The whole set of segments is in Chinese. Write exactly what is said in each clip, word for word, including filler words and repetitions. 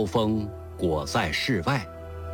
高峰裹在室外。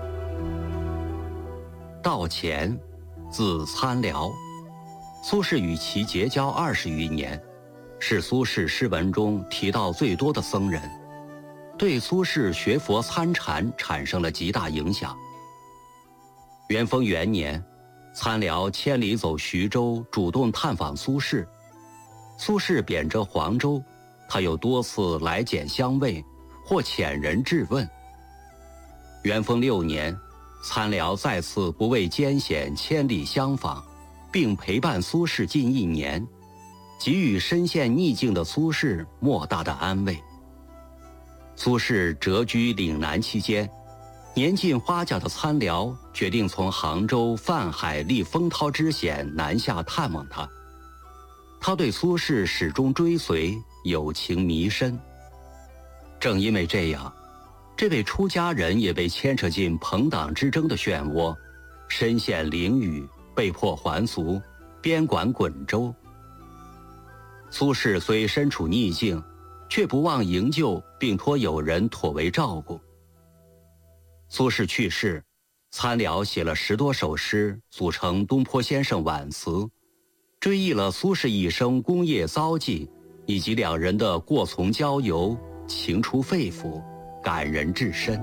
道乾，字参辽，苏轼与其结交二十余年，是苏轼诗文中提到最多的僧人，对苏轼学佛参禅产生了极大影响。元丰元年，参辽千里走徐州，主动探访苏轼。苏轼贬谪黄州，他又多次来简相慰，或遣人质问。元丰六年，参辽再次不畏艰险，千里相访，并陪伴苏轼近一年，给予身陷逆境的苏轼莫大的安慰。苏轼谪居岭南期间，年近花甲的参辽决定从杭州泛海历风涛之险南下探望他。他对苏轼始终追随，友情弥深。正因为这样，这位出家人也被牵扯进朋党之争的漩涡，身陷囹圄，被迫还俗，边管滚州。苏轼虽身处逆境，却不忘营救，并托友人妥为照顾。苏轼去世，参辽写了十多首诗，组成《东坡先生挽词》，追忆了苏轼一生功业遭际，以及两人的过从交游，情出肺腑，感人至深。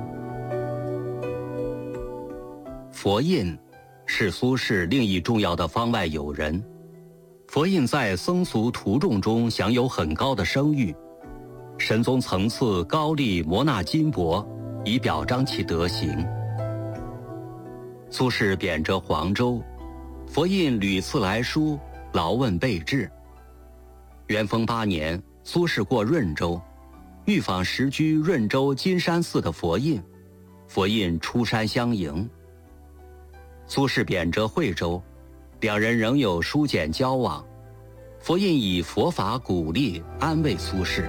佛印是苏轼另一重要的方外友人。佛印在僧俗徒众中享有很高的声誉，神宗曾赐高丽摩纳金帛，以表彰其德行。苏轼贬谪黄州，佛印屡次来书，劳问备至。元丰八年，苏轼过润州，遇访时居润州金山寺的佛印，佛印出山相迎。苏轼贬谪惠州，两人仍有书简交往，佛印以佛法鼓励安慰苏轼。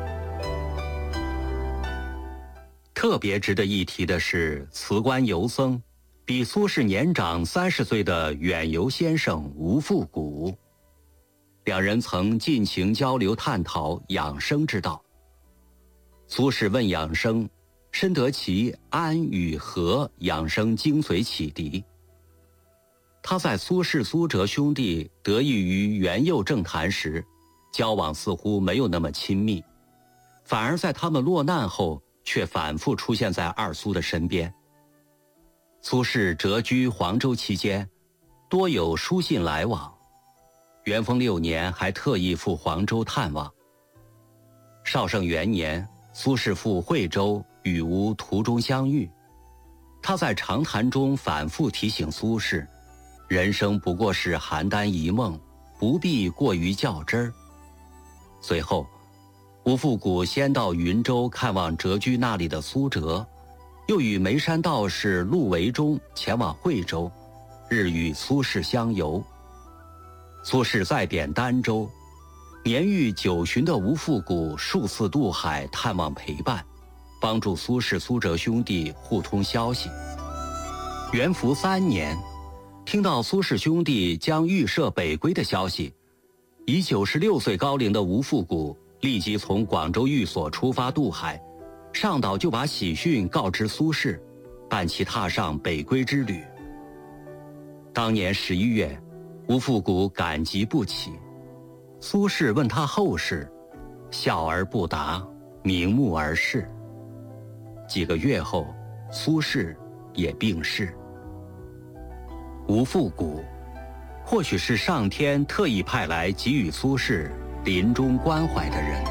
特别值得一提的是，辞官游僧，比苏轼年长三十岁的远游先生吴复古，两人曾尽情交流探讨养生之道。苏轼问养生，深得其安与和养生精髓启迪。他在苏轼、苏辙兄弟得益于元佑政坛时，交往似乎没有那么亲密，反而在他们落难后，却反复出现在二苏的身边。苏轼谪居黄州期间，多有书信来往。元丰六年还特意赴黄州探望。绍圣元年，苏轼赴惠州，与吴途中相遇。他在长谈中反复提醒苏轼，人生不过是邯郸一梦，不必过于较真儿。随后，吴复古先到云州看望谪居那里的苏辙，又与眉山道士陆维忠前往惠州，日与苏轼相游。苏轼再贬儋州，年逾九旬的吴复古数次渡海探望陪伴，帮助苏轼、苏辙兄弟互通消息。元符三年，听到苏轼兄弟将预设北归的消息，以九十六岁高龄的吴复古立即从广州寓所出发渡海，上岛就把喜讯告知苏轼，伴其踏上北归之旅。当年十一月，吴复古感激不起，苏轼问他后事，笑而不答，瞑目而逝。几个月后，苏轼也病逝。吴复古或许是上天特意派来给予苏轼临终关怀的人。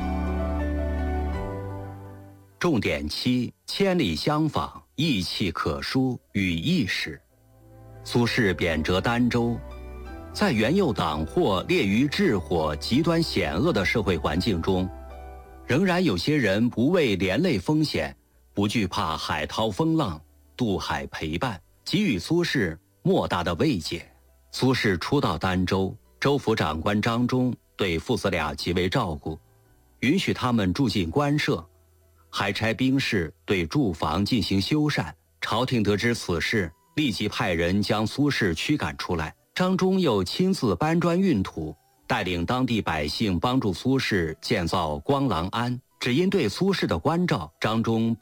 重点七：千里相访，意气可抒，与意识。苏轼贬谪儋州，在元佑党祸、烈于治火、极端险恶的社会环境中，仍然有些人不畏连累风险，不惧怕海涛风浪，渡海陪伴，给予苏轼莫大的慰藉。苏轼初到儋州，州府长官张忠对父子俩极为照顾，允许他们住进官舍，还差兵士对住房进行修缮。朝廷得知此事，立即派人将苏轼驱赶出来。张忠又亲自搬砖运土，带领当地百姓帮助苏轼建造光廊庵。只因对苏轼的关照，张忠